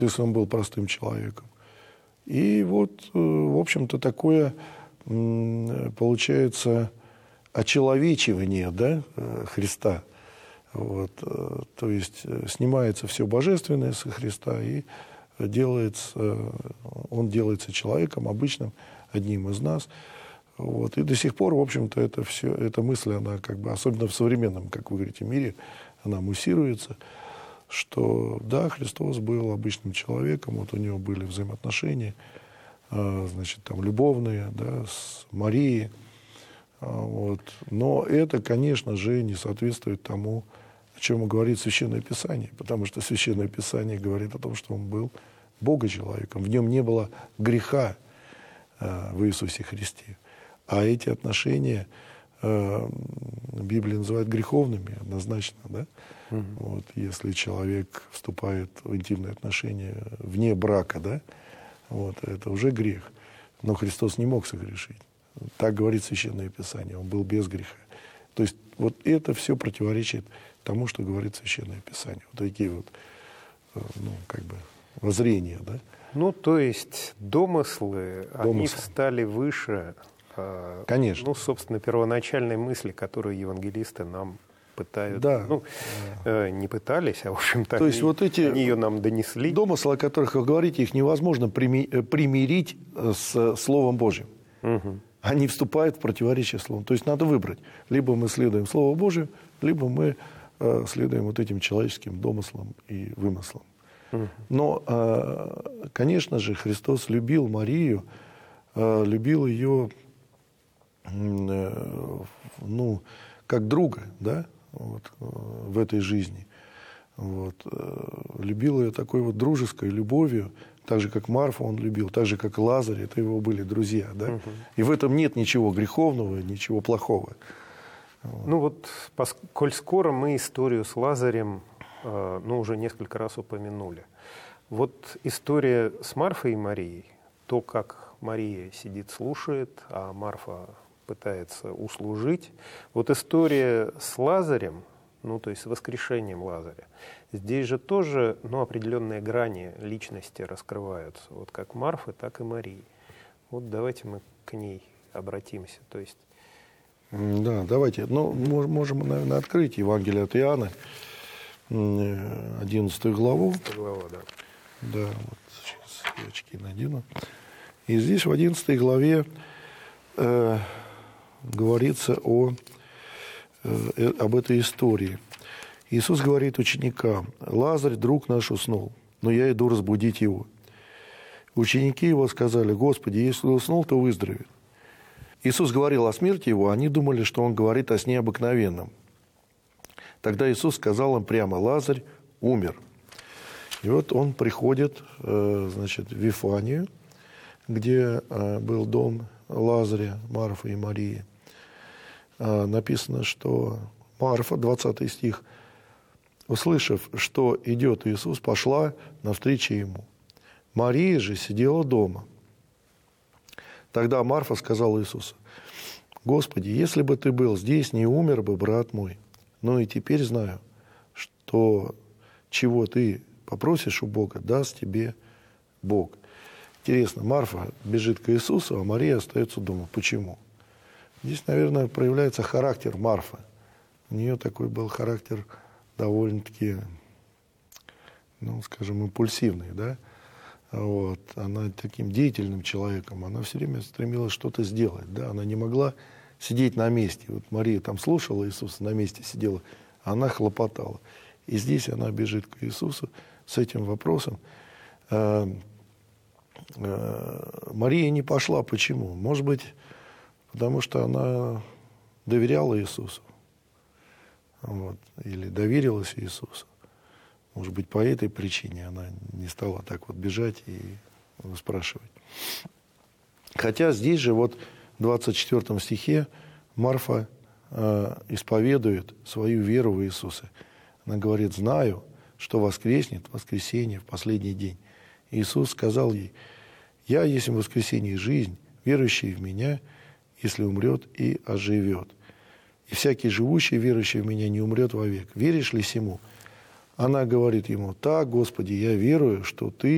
если он был простым человеком. И вот, в общем-то, такое получается очеловечивание, да, Христа. Вот, то есть снимается все божественное со Христа, и он делается человеком обычным, одним из нас. Вот. И до сих пор, в общем-то, эта мысль, она как бы, особенно в современном, как вы говорите, мире, она муссируется, что да, Христос был обычным человеком, вот у него были взаимоотношения, значит, там, любовные, да, с Марией. Вот. Но это, конечно же, не соответствует тому, о чем говорит Священное Писание, потому что Священное Писание говорит о том, что он был Бога-человеком, в нем не было греха в Иисусе Христе. А эти отношения Библия называет греховными однозначно, да? Вот, если человек вступает в интимные отношения вне брака, да, вот, это уже грех. Но Христос не мог согрешить. Так говорит Священное Писание, он был без греха. То есть вот это все противоречит тому, что говорит Священное Писание. Вот такие вот, ну, как бы, воззрения, да. Ну, то есть домыслы, они встали выше, конечно, ну, собственно, первоначальной мысли, которую евангелисты нам пытаются, да, ну, не пытались, а, в общем-то, то есть вот эти они ее нам донесли. Домыслы, о которых вы говорите, их невозможно примирить с Словом Божьим. Угу. Они вступают в противоречие с Словом. То есть надо выбрать. Либо мы следуем Слову Божию, либо мы следуем вот этим человеческим домыслам и вымыслам. Угу. Но, конечно же, Христос любил Марию, любил ее, ну, как друга, да, вот, в этой жизни. Вот. Любил ее такой вот дружеской любовью, так же, как Марфу он любил, так же, как Лазарь, это его были друзья. Да? Угу. И в этом нет ничего греховного, ничего плохого. Вот. Ну вот, коль скоро мы историю с Лазарем, ну, уже несколько раз упомянули. Вот история с Марфой и Марией, то, как Мария сидит, слушает, а Марфа пытается услужить. Вот история с Лазарем, ну, то есть с воскрешением Лазаря, здесь же тоже, ну, определенные грани личности раскрываются, вот как Марфы, так и Марии. Вот давайте мы к ней обратимся. То есть... Да, давайте. Ну, можем, наверное, открыть Евангелие от Иоанна, 11 главу. 11 глава, да. Да, вот сейчас я очки надену. И здесь в 11 главе говорится об этой истории. Иисус говорит ученикам: «Лазарь, друг наш, уснул, но я иду разбудить его». Ученики его сказали: «Господи, если уснул, то выздоровеет». Иисус говорил о смерти его, они думали, что он говорит о сне обыкновенном. Тогда Иисус сказал им прямо: «Лазарь умер». И вот он приходит, значит, в Вифанию, где был дом Лазаря, Марфы и Марии. Написано, что Марфа, 20 стих, услышав, что идет Иисус, пошла навстречу ему. Мария же сидела дома. Тогда Марфа сказала Иисусу: «Господи, если бы ты был здесь, не умер бы брат мой. Но и теперь знаю, что чего ты попросишь у Бога, даст тебе Бог». Интересно, Марфа бежит к Иисусу, а Мария остается дома. Почему? Здесь, наверное, проявляется характер Марфы. У нее такой был характер довольно-таки, ну, скажем, импульсивный, да? Вот. Она таким деятельным человеком, она все время стремилась что-то сделать, да? Она не могла сидеть на месте. Вот Мария там слушала Иисуса, на месте сидела, а она хлопотала. И здесь она бежит к Иисусу с этим вопросом. Мария не пошла. Почему? Может быть, потому что она доверяла Иисусу, вот, или доверилась Иисусу. Может быть, по этой причине она не стала так вот бежать и спрашивать. Хотя здесь же вот в 24 стихе Марфа исповедует свою веру в Иисуса. Она говорит: «Знаю, что воскреснет в воскресенье, в последний день». Иисус сказал ей: «Я есть воскресенье и жизнь, верующий в Меня, если умрет, и оживет. И всякий живущий, верующий в Меня, не умрет вовек. Веришь ли сему?» Она говорит ему: «Так, Господи, я верую, что Ты